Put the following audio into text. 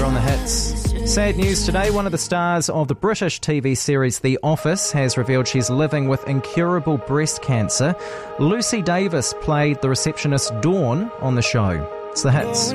on The Hits. Sad news today. One of the stars of the British TV series The Office has revealed she's living with incurable breast cancer. Lucy Davis played the receptionist Dawn on the show. It's The Hits.